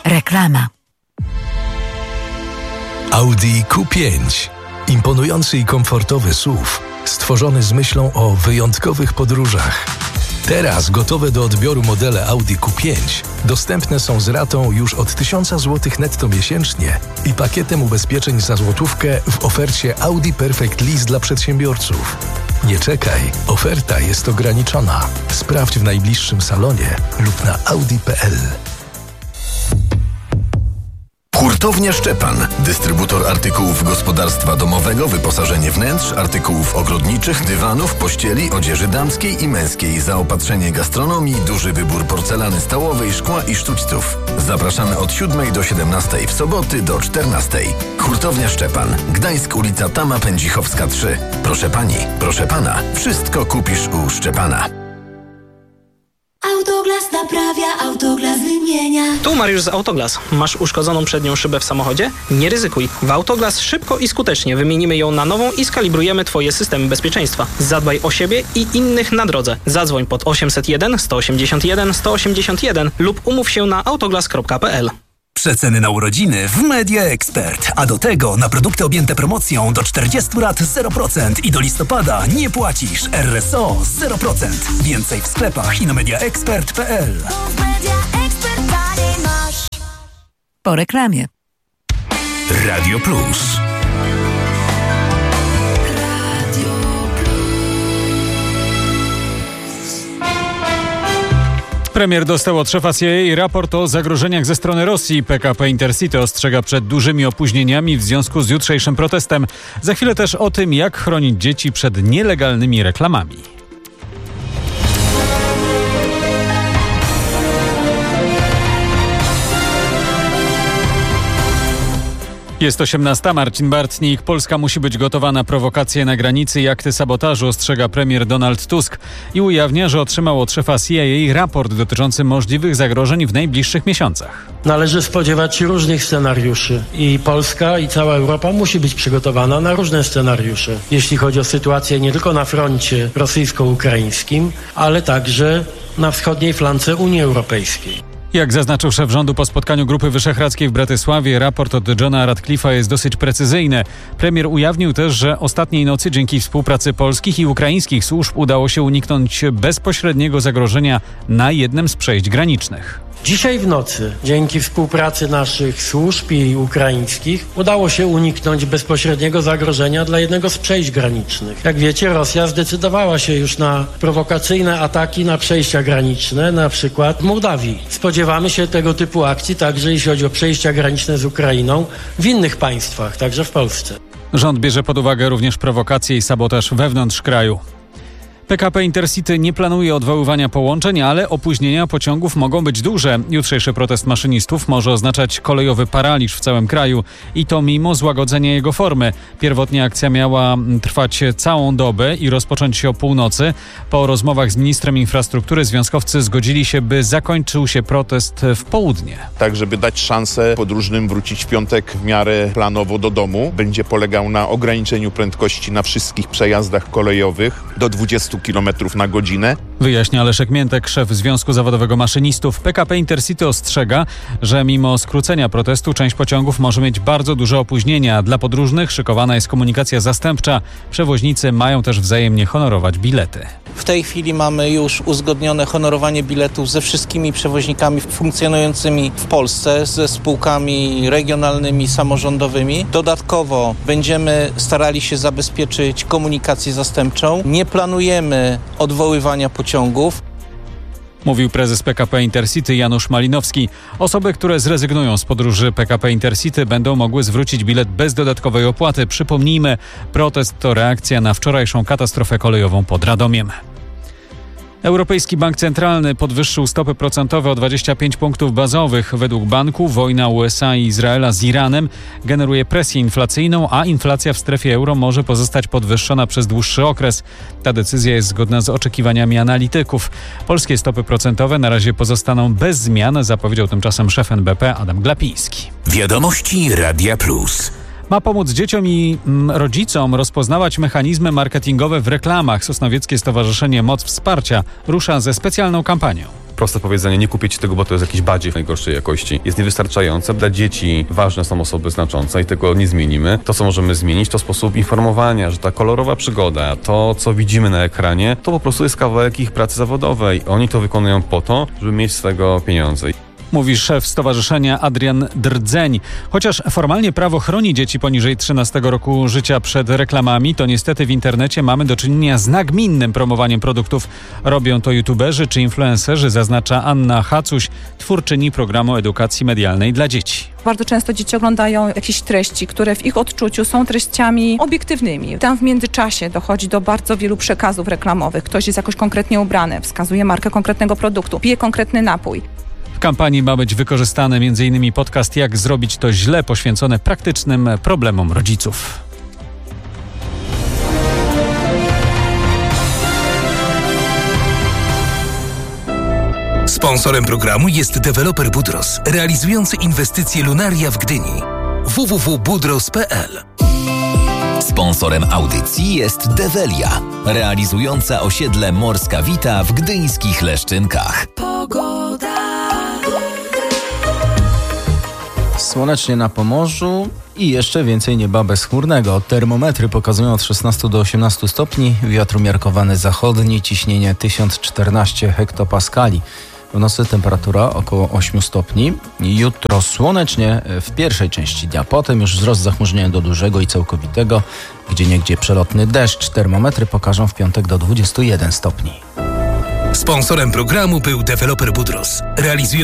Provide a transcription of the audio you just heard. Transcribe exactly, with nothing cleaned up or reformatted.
Reklama. Audi Q pięć. Imponujący i komfortowy S U V, stworzony z myślą o wyjątkowych podróżach. Teraz gotowe do odbioru modele Audi Q pięć dostępne są z ratą już od tysiąc złotych netto miesięcznie i pakietem ubezpieczeń za złotówkę w ofercie Audi Perfect Lease dla przedsiębiorców. Nie czekaj, oferta jest ograniczona. Sprawdź w najbliższym salonie lub na audi kropka p l. Hurtownia Szczepan. Dystrybutor artykułów gospodarstwa domowego, wyposażenie wnętrz, artykułów ogrodniczych, dywanów, pościeli, odzieży damskiej i męskiej, zaopatrzenie gastronomii, duży wybór porcelany stołowej, szkła i sztućców. Zapraszamy od siódmej do siedemnastej, w soboty do czternastej. Hurtownia Szczepan. Gdańsk, ulica Tama Pędzichowska trzy. Proszę pani, proszę pana, wszystko kupisz u Szczepana. Autoglas naprawia, Autoglas wymienia. Tu Mariusz z Autoglas. Masz uszkodzoną przednią szybę w samochodzie? Nie ryzykuj. W Autoglas szybko i skutecznie wymienimy ją na nową i skalibrujemy Twoje systemy bezpieczeństwa. Zadbaj o siebie i innych na drodze. Zadzwoń pod osiemset jeden, sto osiemdziesiąt jeden, sto osiemdziesiąt jeden lub umów się na autoglas kropka p l. Przeceny na urodziny w Media Expert, a do tego na produkty objęte promocją do czterdziestu lat zero procent i do listopada nie płacisz. R S O zero procent. Więcej w sklepach i na media expert kropka p l. Po reklamie. Radio Plus. Premier dostał od szefa C I A raport o zagrożeniach ze strony Rosji. P K P Intercity ostrzega przed dużymi opóźnieniami w związku z jutrzejszym protestem. Za chwilę też o tym, jak chronić dzieci przed nielegalnymi reklamami. Jest osiemnasta, Marcin Bartnik. Polska musi być gotowa na prowokacje na granicy i akty sabotażu, ostrzega premier Donald Tusk i ujawnia, że otrzymał od szefa C I A raport dotyczący możliwych zagrożeń w najbliższych miesiącach. Należy spodziewać się różnych scenariuszy i Polska i cała Europa musi być przygotowana na różne scenariusze, jeśli chodzi o sytuację nie tylko na froncie rosyjsko-ukraińskim, ale także na wschodniej flance Unii Europejskiej. Jak zaznaczył szef rządu po spotkaniu Grupy Wyszehradzkiej w Bratysławie, raport od Johna Radcliffe'a jest dosyć precyzyjny. Premier ujawnił też, że ostatniej nocy dzięki współpracy polskich i ukraińskich służb udało się uniknąć bezpośredniego zagrożenia na jednym z przejść granicznych. Dzisiaj w nocy, dzięki współpracy naszych służb i ukraińskich, udało się uniknąć bezpośredniego zagrożenia dla jednego z przejść granicznych. Jak wiecie, Rosja zdecydowała się już na prowokacyjne ataki na przejścia graniczne, na przykład w Mołdawii. Spodziewamy się tego typu akcji także jeśli chodzi o przejścia graniczne z Ukrainą w innych państwach, także w Polsce. Rząd bierze pod uwagę również prowokacje i sabotaż wewnątrz kraju. P K P Intercity nie planuje odwoływania połączeń, ale opóźnienia pociągów mogą być duże. Jutrzejszy protest maszynistów może oznaczać kolejowy paraliż w całym kraju i to mimo złagodzenia jego formy. Pierwotnie akcja miała trwać całą dobę i rozpocząć się o północy. Po rozmowach z ministrem infrastruktury związkowcy zgodzili się, by zakończył się protest w południe. Tak, żeby dać szansę podróżnym wrócić w piątek w miarę planowo do domu. Będzie polegał na ograniczeniu prędkości na wszystkich przejazdach kolejowych do dwudziestu kilometrów na godzinę. Wyjaśnia Leszek Miętek, szef Związku Zawodowego Maszynistów. P K P Intercity ostrzega, że mimo skrócenia protestu część pociągów może mieć bardzo duże opóźnienia. Dla podróżnych szykowana jest komunikacja zastępcza. Przewoźnicy mają też wzajemnie honorować bilety. W tej chwili mamy już uzgodnione honorowanie biletów ze wszystkimi przewoźnikami funkcjonującymi w Polsce, ze spółkami regionalnymi, samorządowymi. Dodatkowo będziemy starali się zabezpieczyć komunikację zastępczą. Nie planujemy odwoływania pociągów. Mówił prezes P K P Intercity Janusz Malinowski. Osoby, które zrezygnują z podróży P K P Intercity, będą mogły zwrócić bilet bez dodatkowej opłaty. Przypomnijmy, protest to reakcja na wczorajszą katastrofę kolejową pod Radomiem. Europejski Bank Centralny podwyższył stopy procentowe o dwadzieścia pięć punktów bazowych. Według banku wojna U S A i Izraela z Iranem generuje presję inflacyjną, a inflacja w strefie euro może pozostać podwyższona przez dłuższy okres. Ta decyzja jest zgodna z oczekiwaniami analityków. Polskie stopy procentowe na razie pozostaną bez zmian, zapowiedział tymczasem szef N B P Adam Glapiński. Wiadomości Radia Plus. Ma pomóc dzieciom i mm, rodzicom rozpoznawać mechanizmy marketingowe w reklamach. Sosnowieckie Stowarzyszenie Moc Wsparcia rusza ze specjalną kampanią. proste powiedzenie, nie kupię ci tego, bo to jest jakiś badziew najgorszej jakości, jest niewystarczające. Dla dzieci ważne są osoby znaczące i tego nie zmienimy. To, co możemy zmienić, to sposób informowania, że ta kolorowa przygoda, to, co widzimy na ekranie, to po prostu jest kawałek ich pracy zawodowej. Oni to wykonują po to, żeby mieć z tego pieniądze. Mówi szef stowarzyszenia Adrian Drdzeń. Chociaż formalnie prawo chroni dzieci poniżej trzynastego roku życia przed reklamami, to niestety w internecie mamy do czynienia z nagminnym promowaniem produktów. Robią to youtuberzy czy influencerzy, zaznacza Anna Hacuś, twórczyni programu edukacji medialnej dla dzieci. Bardzo często dzieci oglądają jakieś treści, które w ich odczuciu są treściami obiektywnymi. Tam w międzyczasie dochodzi do bardzo wielu przekazów reklamowych. Ktoś jest jakoś konkretnie ubrany, wskazuje markę konkretnego produktu, pije konkretny napój. W kampanii ma być wykorzystany m in podcast Jak zrobić to źle, poświęcony praktycznym problemom rodziców. Sponsorem programu jest deweloper Budros, realizujący inwestycje Lunaria w Gdyni. w w w kropka budros kropka p l. Sponsorem audycji jest Develia, realizująca osiedle Morska Wita w gdyńskich Leszczynkach. Pogoda. Słonecznie na Pomorzu i jeszcze więcej nieba bezchmurnego. Termometry pokazują od szesnastu do osiemnastu stopni, wiatr umiarkowany zachodni, ciśnienie tysiąc czternaście hektopaskali. W nocy temperatura około ośmiu stopni. Jutro słonecznie w pierwszej części dnia, potem już wzrost zachmurzenia do dużego i całkowitego, gdzieniegdzie przelotny deszcz. Termometry pokażą w piątek do dwudziestu jeden stopni. Sponsorem programu był deweloper Budros, realizujący